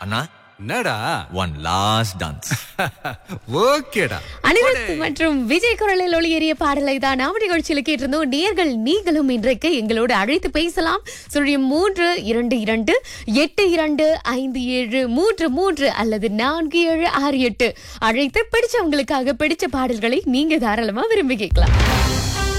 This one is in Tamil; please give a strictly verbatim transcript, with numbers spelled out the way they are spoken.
அண்ணா என்னடா ஒன் லாஸ்ட் டான்ஸ். ஓகேடா. அனிருத் மற்றும் விஜய் குரலில் ஒளியேறிய பாடலை தான் நாம நிகழ்ச்சியில் கேட்டிருந்தோம். நேர்கள் நீங்களும் இன்றைக்கு எங்களோடு அழைத்து பேசலாம். சுழியம் மூன்று இரண்டு இரண்டு எட்டு இரண்டு ஐந்து ஏழு மூன்று மூன்று அல்லது நான்கு ஏழு ஆறு எட்டு அழைத்து பிடிச்சவங்களுக்காக பிடிச்ச பாடல்களை நீங்க தாராளமா விரும்பி கேட்கலாம்.